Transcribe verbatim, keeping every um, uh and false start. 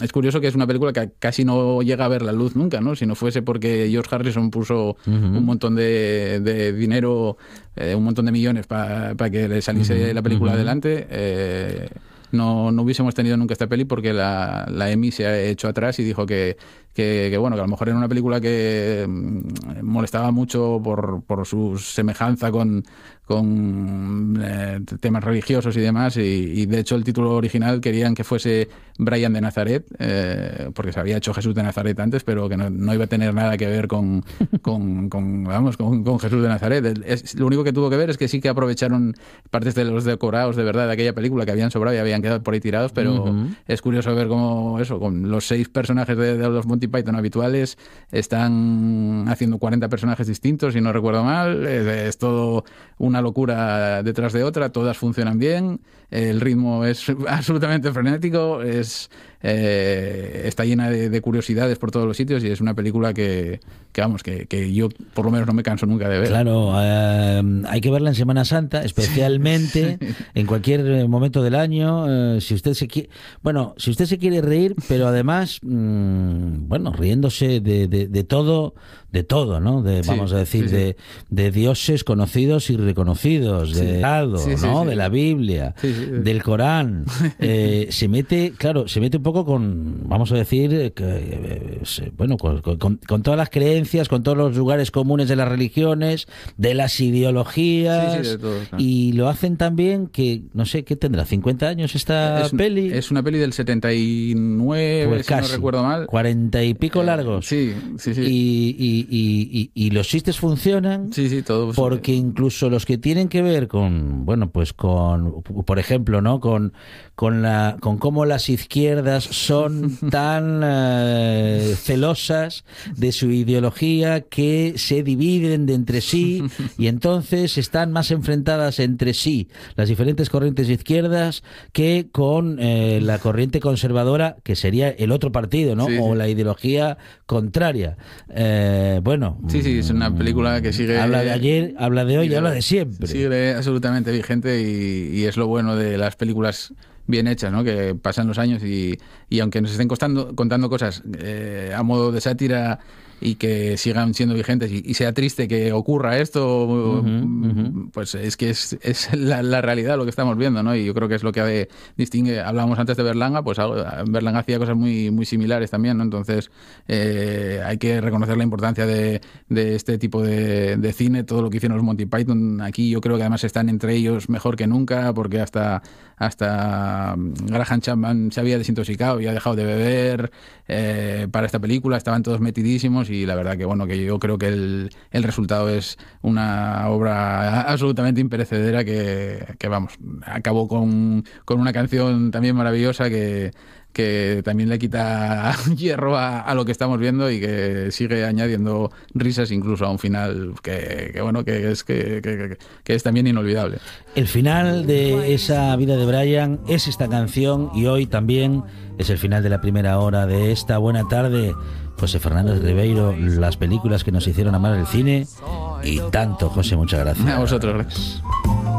es curioso que es una película que casi no llega a ver la luz nunca, ¿no? Si no fuese porque George Harrison puso uh-huh. un montón de, de dinero, eh, un montón de millones para pa que le saliese uh-huh. la película uh-huh. adelante, eh, no, no hubiésemos tenido nunca esta peli, porque la, la Emmy se ha hecho atrás y dijo que, que, que bueno, que a lo mejor era una película que molestaba mucho por, por su semejanza con, con eh, temas religiosos y demás, y, y de hecho el título original querían que fuese Brian de Nazaret, eh, porque se había hecho Jesús de Nazaret antes, pero que no, no iba a tener nada que ver con, con, con vamos, con, con Jesús de Nazaret. Es, lo único que tuvo que ver es que sí que aprovecharon partes de los decorados de verdad de aquella película que habían sobrado y habían quedado por ahí tirados, pero uh-huh. es curioso ver cómo eso, con los seis personajes de, de los Monty Python habituales, están haciendo cuarenta personajes distintos, si no recuerdo mal. Es, es todo una locura detrás de otra, todas funcionan bien, el ritmo es absolutamente frenético, es eh, está llena de, de curiosidades por todos los sitios, y es una película que, que vamos, que, que yo por lo menos no me canso nunca de ver. Claro, eh, hay que verla en Semana Santa, especialmente sí. en cualquier momento del año. Eh, si usted se quiere, bueno, si usted se quiere reír, pero además, mmm, bueno, riéndose de, de, de todo, de todo, ¿no? De, vamos sí, a decir, sí, sí. De, de dioses conocidos y reconocidos, sí. de Aldo, sí, sí, ¿no? Sí. De la Biblia, sí, sí, sí. del Corán. Eh, se mete, claro, se mete un poco con, vamos a decir, que, eh, bueno, con, con, con todas las creencias, con todos los lugares comunes de las religiones, de las ideologías, sí, sí, de todo, claro. Y lo hacen también que, no sé, ¿qué tendrá? ¿cincuenta años esta es, peli? Es una peli del setenta y nueve, pues si casi, no recuerdo mal. cuarenta y pico eh, largos. Sí, sí, sí. Y, y, y, y, y los chistes funcionan. Sí, sí, todo. Porque incluso los que tienen que ver con, bueno, pues con, por ejemplo, ¿no? Con, con la, con cómo las izquierdas son tan eh, celosas de su ideología que se dividen de entre sí y entonces están más enfrentadas entre sí las diferentes corrientes izquierdas que con eh, la corriente conservadora, que sería el otro partido, ¿no? Sí, o sí. La ideología contraria. Eh, bueno. Sí, sí, es una película que sigue... Habla de ayer, habla de hoy y habla de siempre. Sigue absolutamente vigente y, y es lo bueno de las películas bien hechas, ¿no? Que pasan los años y, y aunque nos estén costando, contando cosas eh, a modo de sátira y que sigan siendo vigentes y, y sea triste que ocurra esto, uh-huh, uh-huh. pues es que es, es la, la realidad lo que estamos viendo, ¿no? Y yo creo que es lo que distingue. Hablábamos antes de Berlanga, pues Berlanga hacía cosas muy, muy similares también, ¿no? Entonces eh, hay que reconocer la importancia de, de este tipo de, de cine, todo lo que hicieron los Monty Python. Aquí yo creo que además están entre ellos mejor que nunca, porque hasta, hasta Graham Chapman se había desintoxicado y ha dejado de beber eh, para esta película, estaban todos metidísimos. Y la verdad que bueno, que yo creo que el, el resultado es una obra absolutamente imperecedera que, que vamos, acabó con, con una canción también maravillosa que, que también le quita hierro a, a lo que estamos viendo y que sigue añadiendo risas incluso a un final que, que bueno, que es, que, que, que es también inolvidable. El final de esa vida de Brian es esta canción y hoy también es el final de la primera hora de esta buena tarde. José Fernández Ribeiro, las películas que nos hicieron amar el cine y tanto, José, muchas gracias. A vosotros, gracias.